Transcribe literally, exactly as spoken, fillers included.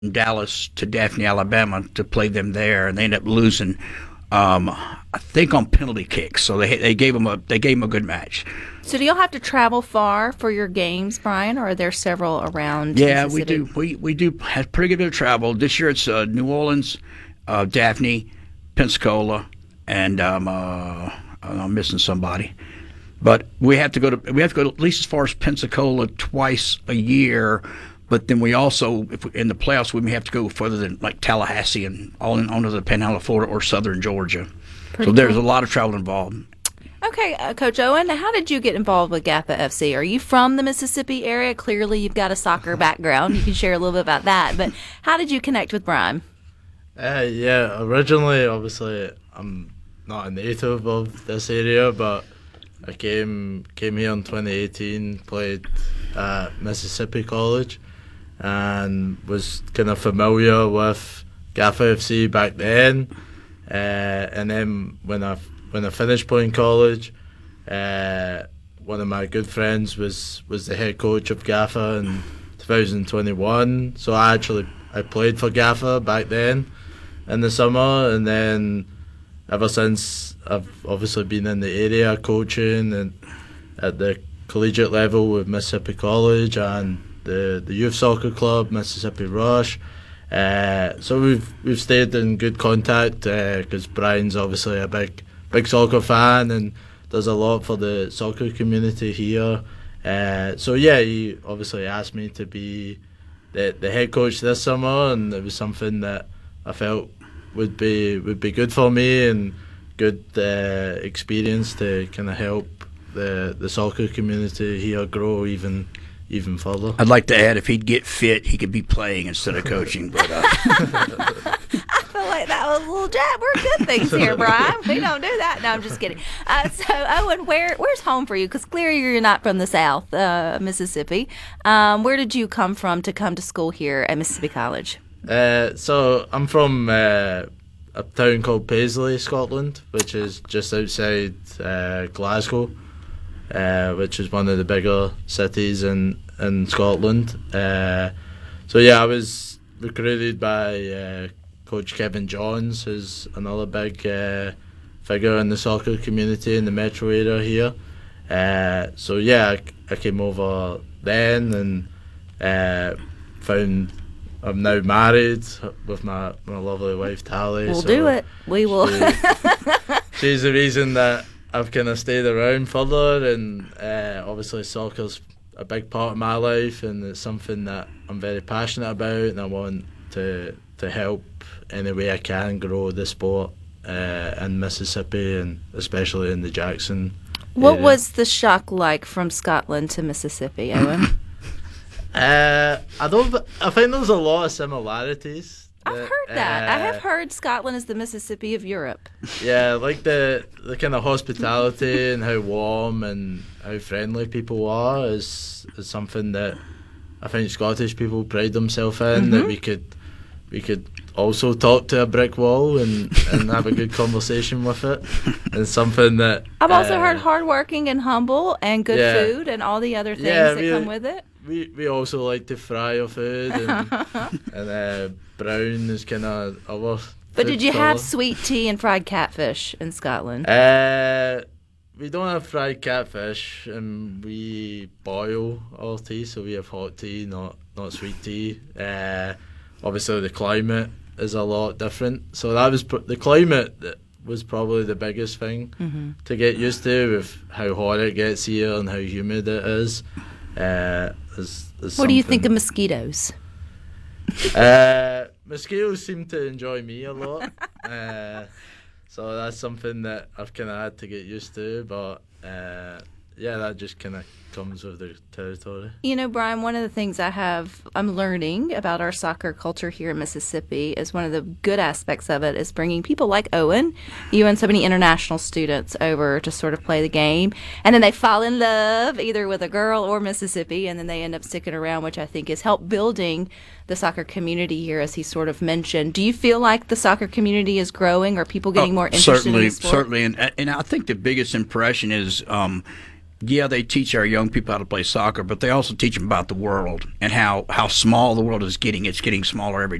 Dallas to Daphne, Alabama, to play them there, and they ended up losing. Um, I think on penalty kicks, so they they gave them a they gave them a good match. So do y'all have to travel far for your games, Brian, or are there several around? Yeah, we Mississippi? do. We we do have pretty good bit of travel. This year it's uh, New Orleans, uh, Daphne, Pensacola, and um, uh, I'm missing somebody. But we have to go to we have to go to at least as far as Pensacola twice a year. But then we also, if we, in the playoffs, we may have to go further than like Tallahassee and all in, onto the Panhandle of Florida or Southern Georgia. Pretty so there's cool. a lot of travel involved. Okay, uh, Coach Owen, how did you get involved with GAFA F C? Are you from the Mississippi area? Clearly, you've got a soccer background. You can share a little bit about that. But how did you connect with Brian? Uh, yeah, originally, obviously, I'm not a native of this area, but I came came here in twenty eighteen, played at Mississippi College, and was kind of familiar with GAFA F C back then. Uh, and then when I when I finished playing college, uh, one of my good friends was, was the head coach of GAFA in twenty twenty-one. So I actually I played for GAFA back then in the summer, and then ever since I've obviously been in the area coaching and at the collegiate level with Mississippi College and the the youth soccer club Mississippi Rush. Uh, so we've we've stayed in good contact because uh, Brian's obviously a big big soccer fan and does a lot for the soccer community here. Uh, so yeah, he obviously asked me to be the the head coach this summer, and it was something that I felt would be would be good for me and good uh, experience to kind of help the the soccer community here grow even even further. I'd like to add, if he'd get fit, he could be playing instead of coaching. But uh, I feel like that was a little jab. We're good things here, Brian. We don't do that. No, I'm just kidding. Uh, so, Owen, where where's home for you? Because clearly you're not from the South, uh, Mississippi. Um, where did you come from to come to school here at Mississippi College? Uh, so I'm from uh, a town called Paisley, Scotland, which is just outside uh, Glasgow, uh, which is one of the bigger cities in in Scotland. Uh, so yeah, I was recruited by uh, Coach Kevin Johns, who's another big uh, figure in the soccer community in the metro area here. Uh, so yeah, I, I came over then and uh, found. I'm now married with my, my lovely wife Tally. We'll so do it. We will. She, she's the reason that I've kind of stayed around further, and uh, obviously soccer's a big part of my life, and it's something that I'm very passionate about, and I want to to help any way I can grow the sport uh, in Mississippi, and especially in the Jackson What area. was the shock like from Scotland to Mississippi, Owen? Uh, I don't. I think there's a lot of similarities. I've that, heard that. I have uh, heard Scotland is the Mississippi of Europe. Yeah, like the the kind of hospitality and how warm and how friendly people are is is something that I think Scottish people pride themselves in. Mm-hmm. That we could we could also talk to a brick wall and, and have a good conversation with it. And something that I've also uh, heard hardworking and humble and good yeah. food and all the other things Yeah, that we- come with it. We we also like to fry our food, and, and uh, brown is kind of our. But food did you have colour. sweet tea and fried catfish in Scotland? Uh, we don't have fried catfish, and we boil our tea, so we have hot tea, not not sweet tea. Uh, obviously the climate is a lot different, so that was pr- the climate that was probably the biggest thing Mm-hmm. to get used to, with how hot it gets here and how humid it is. Uh, is, is What do you think of something- mosquitoes? uh, mosquitoes seem to enjoy me a lot, uh, so that's something that I've kind of had to get used to. But uh, yeah, that just kind of comes with the territory. You know, Brian, one of the things I have, I'm learning about our soccer culture here in Mississippi is one of the good aspects of it is bringing people like Owen, you and so many international students over to sort of play the game. And then they fall in love either with a girl or Mississippi, and then they end up sticking around, which I think has helped building the soccer community here, as he sort of mentioned. Do you feel like the soccer community is growing, or people getting oh, more interested certainly, in the sport? certainly, and and I think the biggest impression is. Um, yeah, they teach our young people how to play soccer, but they also teach them about the world and how, how small the world is getting. It's getting smaller every